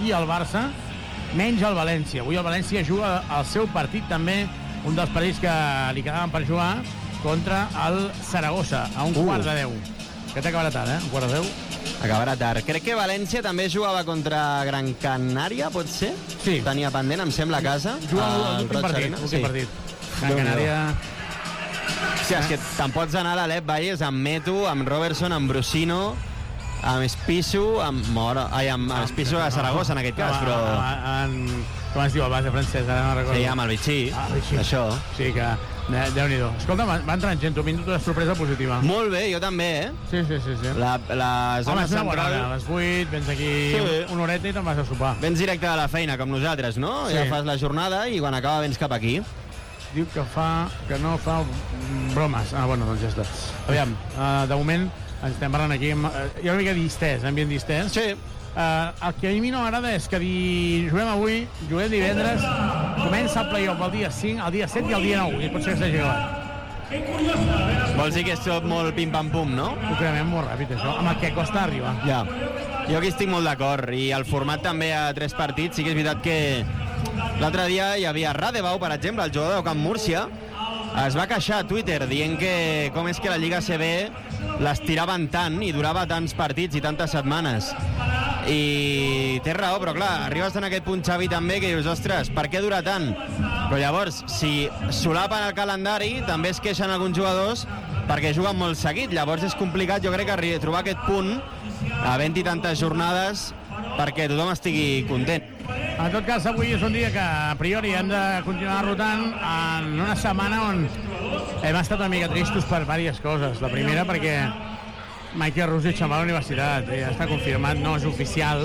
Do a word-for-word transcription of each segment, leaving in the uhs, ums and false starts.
qui el Barça, menys el València. Avui el València juga el seu partit també, un dels partits que li quedaven per jugar, contra el Saragossa, a un uh. quart de deu. Que t'acabarà tard, eh? Un quart de deu. Acabarà tard. Crec que València també jugava contra Gran Canària, pot ser? Sí. Tenia pendent, em sembla, a casa. Jugava l'últim partit, l'últim sí. partit. Gran Canària... Sí, és que te'n pots anar a l'Alep Valles amb Meto, amb Robertson, amb Brusino, amb Espisso, amb Mora... Ai, amb, amb Espisso a Saragossa, en aquest cas, però... En, com es diu el base francès? Ara no recordo. Sí, amb el Vichy. Ah, Vichy. Això. Sí, que... Déu-n'hi-do. Escolta, va entrant gent, tu m'he una sorpresa positiva. Molt bé, jo també, eh? Sí, sí, sí. sí. La, la zona Home, és una central... bona hora. A les vuit, vens aquí sí. una horeta i te'n vas a sopar. Vens directe de la feina, com nosaltres, no? Sí. Ja fas la jornada i quan acaba vens cap aquí. Diu que fa... que no fa bromes. Ah, bueno, doncs ja està. Aviam, uh, de moment ens estem parlant aquí amb... Uh, hi ha una mica distès, ambient distès. Sí. Uh, el que a mi no m'agrada és que di... juguem avui, juguem divendres, comença el play-off el dia cinc, el dia set i el dia nou, i pot ser que s'hagi acabat. Vols dir que és tot molt pim-pam-pum, no? Ho cremem molt ràpid, això, amb el que costa arribar. Ja. Jo aquí estic molt d'acord, i el format també a tres partits, sí que és veritat que l'altre dia hi havia Radebau, per exemple, el jugador de Camp Múrcia, es va queixar a Twitter dient que com és que la Lliga A C B l'estiraven tant i durava tants partits i tantes setmanes. I té raó, però clar, arribes en aquest punt, Xavi, també, que dius, ostres, per què dura tant? Però llavors, si solapen el calendari, també es queixen alguns jugadors perquè juguen molt seguit. Llavors és complicat, jo crec, que trobar aquest punt, havent-hi tantes jornades, perquè tothom estigui content. En tot cas, avui és un dia que a priori hem de continuar rotant en una setmana on hem estat una mica tristos per diverses coses. La primera perquè Michael Rusic se'n va a la universitat, ja està confirmat, no és oficial,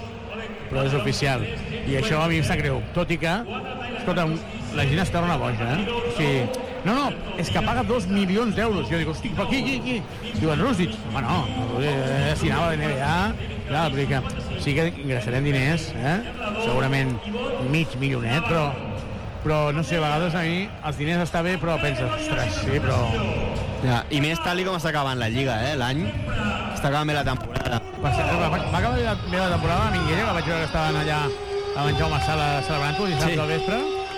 però és oficial. I això a mi em sap greu, tot i que, escolta, la gent es torna boja, eh? O sigui, no, no, és que paga dos milions d'euros. Jo dic, hosti, però qui, qui, qui? Diuen Rusic. Home, no, si anava a la N B A, clar, però que sí que ingressarem diners, eh? Segurament mig milionet, però, però no sé, a vegades a mi els diners està bé, però penses, ostres, sí, però... Ja, i més tal com està acabant la Lliga, eh? L'any està acabant bé la temporada. Va, va acabar bé la, bé la temporada a Minguella, que vaig veure que estaven allà a menjar una sala celebrant-ho dissabte sí. al vespre.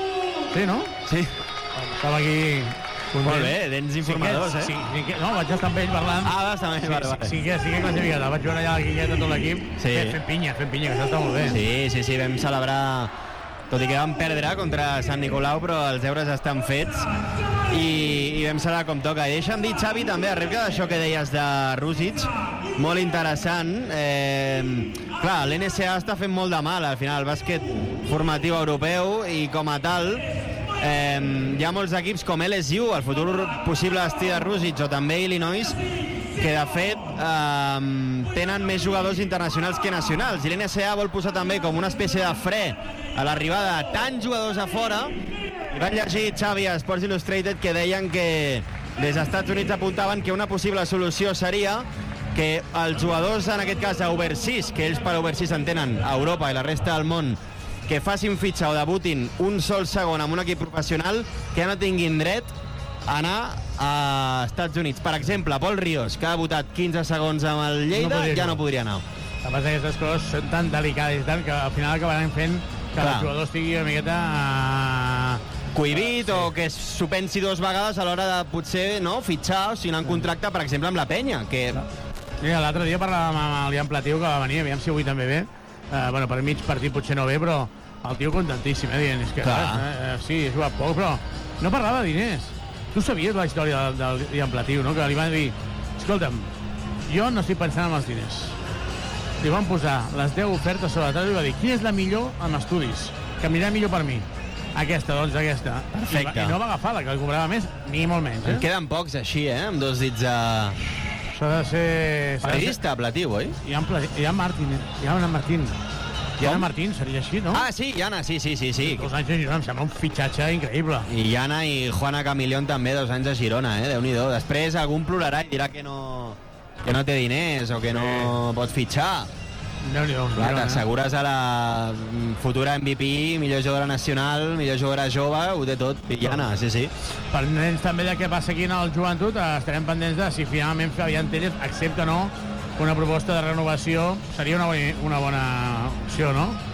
Sí, no? Sí. Estava aquí... Content. Molt bé, tens informadors, sí, eh? Sí, sí, sí, no, vaig estar amb ells parlant. Ah, vas amb ells, sí, vale, vale. Sí, sí, que, sí que classificada. Vaig veure allà la Guilleta, tot l'equip, sí. fent pinya, fent pinya, que això està molt bé. Sí, sí, sí, vam celebrar, tot i que vam perdre contra Sant Nicolau, però els deures estan fets i, i vam celebrar com toca. I deixa'm dir, Xavi, també, a rebre d'això que deies de Rusic, molt interessant. Eh, clar, l'N C A està fent molt de mal, al final, el bàsquet formatiu europeu, i com a tal... Eh, hi ha molts equips com L S U, el futur possible destí de Rusic, o també Illinois, que de fet eh, tenen més jugadors internacionals que nacionals, i l'N C A vol posar també com una espècie de fre a l'arribada de tants jugadors a fora. I van llegir, Xavi, a Sports Illustrated, que deien que des dels Estats Units apuntaven que una possible solució seria que els jugadors, en aquest cas a overseas, que ells per overseas entenen a Europa i la resta del món, que facin fitxa o debutin un sol segon amb un equip professional, que ja no tinguin dret a anar a Estats Units. Per exemple, Pol Ríos, que ha debutat quinze segons amb el Lleida, no ja no podria anar. El que passa que aquestes coses són tan delicades i tant que al final acabaran fent que Clar. el jugador estigui una miqueta... Uh... cohibit, sí. o que s'ho pensi dues vegades a l'hora de potser no, fitxar o signar un contracte, per exemple, amb la Penya, que... Mira, l'altre dia parlàvem amb el Liam Platiu, que va venir, aviam si avui també ve. Uh, bueno, per mig partit potser no ve, però el tio contentíssim, eh, dient, és que res, eh, sí, he jugat poc, però no parlava de diners. Tu sabies la història del, del Liam Platiu, no? Que li van dir, escolta'm, jo no estic pensant en els diners. Li van posar les deu ofertes sobre la taula i va dir, quina és la millor en estudis? Que anirà millor per mi. Aquesta, doncs, aquesta. Perfecte. I, va, I no va agafar la que li cobrava més, ni molt menys, eh? En queden pocs així, eh, amb dos dits a... S'ha de ser... Periodista, Platiu, oi? Hi ha, hi ha Martín, hi ha una Martín. Yana Martín, seria així, no? Ah, sí, Yana, sí, sí, sí. sí. Dos anys a Girona, em sembla un fitxatge increïble. I Yana i Juana Camilión també, dos anys a Girona, eh? Déu-n'hi-do. Després algun plorarà i dirà que no, que no té diners o que no sí. pot fitxar. Déu-n'hi-do. Clar, t'assegures a la futura M V P, millor jugadora nacional, millor jugadora jove, ho té tot. I Yana, sí, sí. Pendents també de què passa aquí en el joventut, estarem pendents de si finalment Fabián Tellez accepta o no una proposta de renovació. Seria una bona, una bona opció, no?